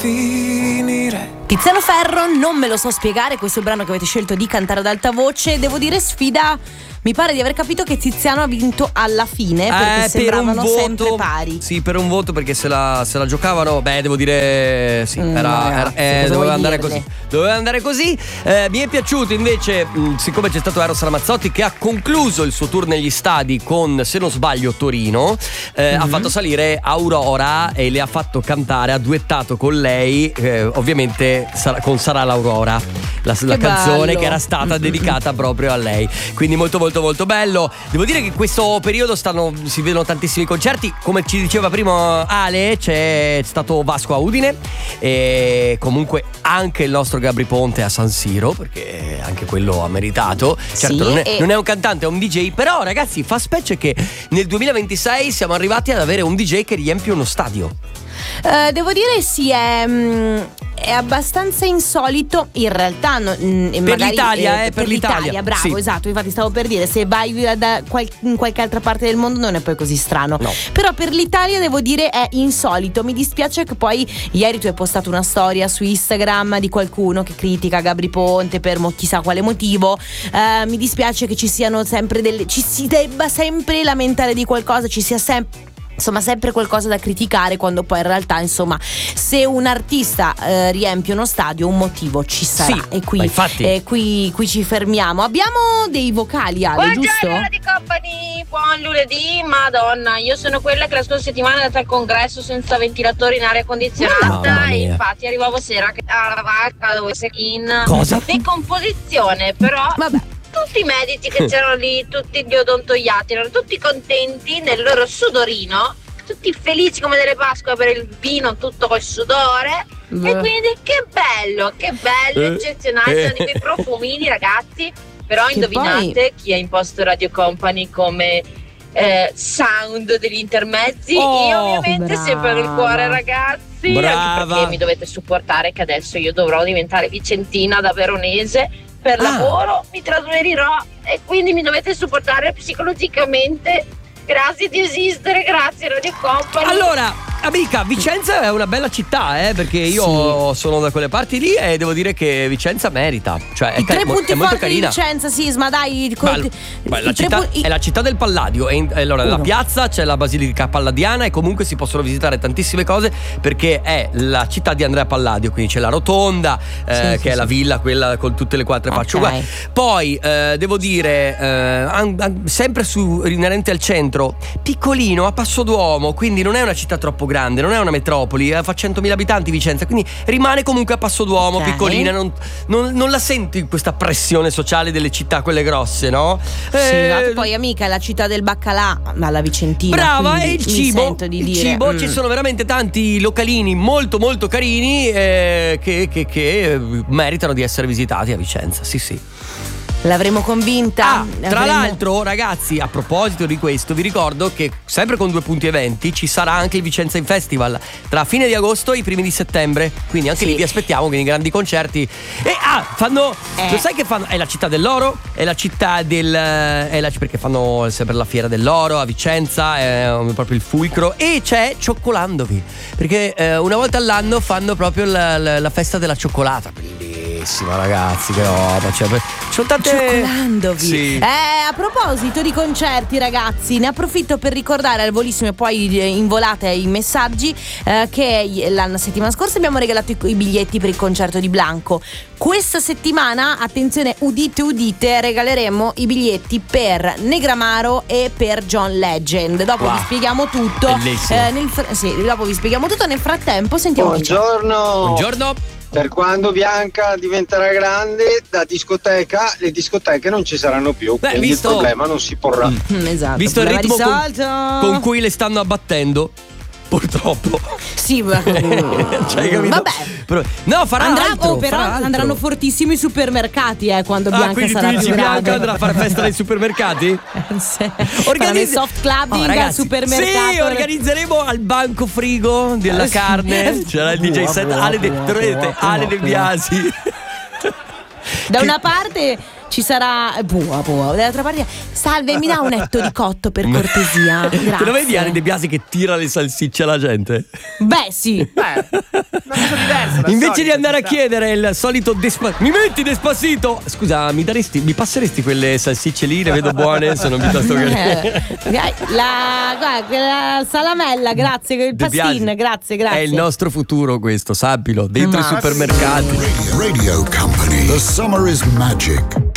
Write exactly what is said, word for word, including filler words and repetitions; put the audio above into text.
finire. Tiziano Ferro, non me lo so spiegare, questo è il brano che avete scelto di cantare ad alta voce. Devo dire sfida, mi pare di aver capito che Tiziano ha vinto alla fine, perché eh, sembravano per un voto, sempre pari. Sì, per un voto, perché se la, se la giocavano, beh, devo dire sì, Mm, era, ragazzi, era, eh, cosa doveva vuoi andare dirle? così. Doveva andare così. Eh, mi è piaciuto invece, mh, siccome c'è stato Eros Ramazzotti che ha concluso il suo tour negli stadi con, se non sbaglio, Torino, eh, Mm-hmm. ha fatto salire Aurora e le ha fatto cantare, ha duettato con lei, eh, ovviamente Sara- con Sarà l'Aurora, la, la canzone bello. che era stata dedicata proprio a lei. Quindi molto molto molto bello. Devo dire che questo periodo stanno, si vedono tantissimi concerti. Come ci diceva prima Ale, c'è stato Vasco a Udine e comunque anche il nostro Gabri Ponte a San Siro, perché anche quello ha meritato. Certo, Sì, non, è, e- non è un cantante, è un D J. Però ragazzi, fa specie che nel duemilaventisei siamo arrivati ad avere un D J che riempie uno stadio. Eh, devo dire sì, è, mm, è abbastanza insolito in realtà, no, mm, Per magari, l'Italia, eh, per l'Italia. bravo, Sì. esatto, infatti stavo per dire, se vai da qual- in qualche altra parte del mondo non è poi così strano, No. però per l'Italia devo dire è insolito. Mi dispiace che poi ieri tu hai postato una storia su Instagram di qualcuno che critica Gabri Ponte per mo- chissà quale motivo. Eh, mi dispiace che ci siano sempre delle, ci si debba sempre lamentare di qualcosa, ci sia sempre, insomma, sempre qualcosa da criticare, quando poi in realtà, insomma, se un artista eh, riempie uno stadio, un motivo ci sarà. Sì, e qui, ma infatti. eh, qui, qui ci fermiamo. Abbiamo dei vocali, Ale, giusto? Buongiorno di Company, buon lunedì. Madonna, io sono quella che la scorsa settimana è andata al congresso senza ventilatori in aria condizionata. Mamma E mia. infatti arrivavo sera che la vacca dove sei in Cosa? decomposizione. Però Vabbè. tutti i medici che c'erano lì, tutti gli odontoiatri, erano tutti contenti nel loro sudorino, tutti felici come delle Pasqua per il vino tutto col sudore. Beh. E quindi che bello, che bello, Eh, eccezionale, eh. sono di quei profumini, ragazzi. Però Che indovinate chi ha imposto Radio Company come eh, sound degli intermezzi? Oh, Io ovviamente brava. sempre nel cuore, ragazzi. Brava. Anche perché mi dovete supportare che adesso io dovrò diventare vicentina da veronese per Ah. lavoro, mi trasferirò e quindi mi dovete supportare psicologicamente. Grazie di esistere, grazie Radio Company. Allora, amica, Vicenza è una bella città, eh, perché io sono da quelle parti lì e devo dire che Vicenza merita. Cioè, è, I tre ca- punti è molto forti di carina. Vicenza, Sisma, dai. Ma- conti- ma i la tre città, pu- i- è la città del Palladio e in- allora la Uno. piazza c'è la Basilica Palladiana e comunque si possono visitare tantissime cose perché è la città di Andrea Palladio, quindi c'è la rotonda eh, Sì, che sì, è sì. la villa quella con tutte le quattro facce Ok. uguali. Poi eh, devo dire eh, an- an- sempre su inerente al centro, piccolino, a Passo d'Uomo, quindi non è una città troppo grande, non è una metropoli, eh, fa centomila abitanti Vicenza, quindi rimane comunque a Passo d'Uomo, Ok. piccolina, non, non- non la senti questa pressione sociale delle città quelle grosse, no? Sì, Eh, esatto, poi amica è la città del baccalà, ma la Vicentina. Brava, quindi e il mi cibo, sento di il dire, cibo, mm. ci sono veramente tanti localini molto molto carini eh, che, che- che meritano di essere visitati a Vicenza, sì sì. L'avremo convinta. Ah, tra Avremo- l'altro ragazzi, a proposito di questo vi ricordo che sempre con Due Punti Eventi ci sarà anche il Vicenza in Festival tra fine di agosto e i primi di settembre, quindi anche Sì. lì vi aspettiamo, quindi grandi concerti. E ah, fanno, Eh. lo sai che fanno? È la città dell'oro, è la città del è la, perché fanno sempre la fiera dell'oro a Vicenza, è proprio il fulcro, e c'è Cioccolandovi, perché eh, una volta all'anno fanno proprio la, la- la festa della cioccolata. Bellissima ragazzi, che roba, cioè, ci sono tante Cioccolandovi. Sì. Eh, a proposito di concerti, ragazzi, ne approfitto per ricordare al volissimo e poi eh, in volata i messaggi eh, che la settimana scorsa abbiamo regalato i, i biglietti per il concerto di Blanco. Questa settimana, attenzione, udite udite, regaleremo i biglietti per Negramaro e per John Legend. Dopo Wow. vi spieghiamo tutto. Bellissimo. Eh, nel fr- sì, dopo vi spieghiamo tutto. Nel frattempo sentiamo chi c'è. Buongiorno. Buongiorno. Per quando Bianca diventerà grande, da discoteca, le discoteche non ci saranno più. Beh, quindi visto- il problema non si porrà. Mm, esatto. Visto il Problema ritmo con, risolto. con cui le stanno abbattendo, purtroppo. Sì, ma- Cioè, hai capito? vabbè. Però- no, farà Andrà- altro, oh, però farà altro. andranno fortissimi i supermercati eh, quando Ah, Bianca quindi sarà tu dici più Bianca grande. andrà a fare festa nei supermercati? Sì. Organizzi- Faranno il soft clubbing Oh, al ragazzi, supermercato. Sì, organizzeremo al banco frigo della Eh, sì. carne. C'era il D J set Ale De, vedete, Ale De Biasi. Da Che- una parte ci sarà Pua, pua. Dall'altra parte salve, mi dà un etto di cotto per cortesia. Grazie. Te lo vedi Ale De Biasi che tira le salsicce alla gente? Beh, sì. Una cosa diversa. Invece solito, di andare a ci sta. chiedere il solito despa- mi metti Despacito? Scusa, mi daresti, mi passeresti quelle salsicce lì? Le vedo buone, sono piuttosto che. Eh, la, guarda, quella salamella, grazie, il Ti piace? pastin, grazie, grazie. È il nostro futuro questo, sappilo, dentro Ma- i supermercati. Radio Company. The summer is magic.